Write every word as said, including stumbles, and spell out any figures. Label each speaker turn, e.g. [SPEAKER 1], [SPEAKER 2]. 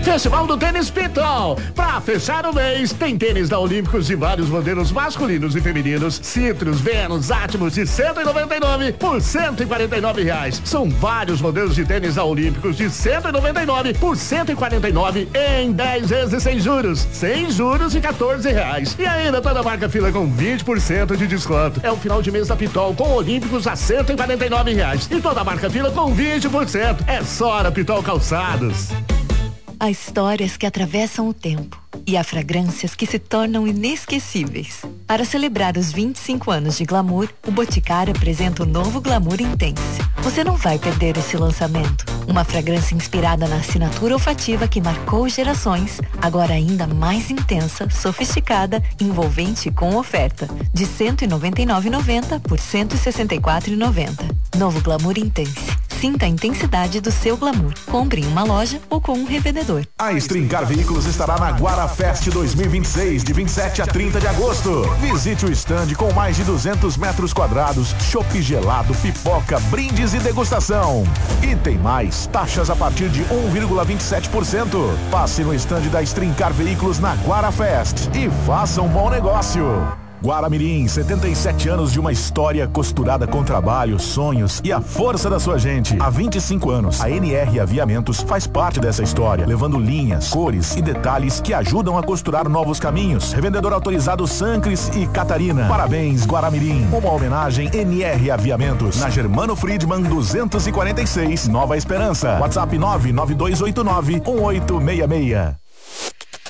[SPEAKER 1] Festival do Tênis Pitol. Pra fechar o mês, tem tênis da Olímpicos de vários modelos masculinos e femininos. Citrus, Venus, Atmos de cento e noventa e nove por cento e quarenta e nove reais. São vários modelos de tênis da Olímpicos de cento e noventa e nove por cento e quarenta e nove em dez vezes sem juros. Sem juros e quatorze reais. E ainda toda a marca fila com vinte por cento de desconto. É o final de mês da Pitol com Olímpicos a cento e quarenta e nove reais. E toda a marca fila com vinte por cento. É só na Pitol Calçados.
[SPEAKER 2] Há histórias que atravessam o tempo e há fragrâncias que se tornam inesquecíveis. Para celebrar os vinte e cinco anos de Glamour, o Boticário apresenta o novo Glamour Intense. Você não vai perder esse lançamento. Uma fragrância inspirada na assinatura olfativa que marcou gerações, agora ainda mais intensa, sofisticada, envolvente e com oferta. De cento e noventa e nove reais e noventa centavos por cento e sessenta e quatro reais e noventa centavos. Novo Glamour Intense. Sinta a intensidade do seu glamour. Compre em uma loja ou com um revendedor.
[SPEAKER 3] A Strincar Veículos estará na Guara Fest dois mil e vinte e seis, de vinte e sete a trinta de agosto. Visite o stand com mais de duzentos metros quadrados, chopp gelado, pipoca, brindes e degustação. E tem mais, taxas a partir de um vírgula vinte e sete por cento. Passe no stand da Strincar Veículos na Guara Fest e faça um bom negócio. Guaramirim, setenta e sete anos de uma história costurada com trabalho, sonhos e a força da sua gente. Há vinte e cinco anos, a N R Aviamentos faz parte dessa história, levando linhas, cores e detalhes que ajudam a costurar novos caminhos. Revendedor autorizado Sancris e Catarina. Parabéns, Guaramirim. Uma homenagem N R Aviamentos, na Germano Friedman duzentos e quarenta e seis, Nova Esperança. WhatsApp nove nove dois oito nove um oito seis seis.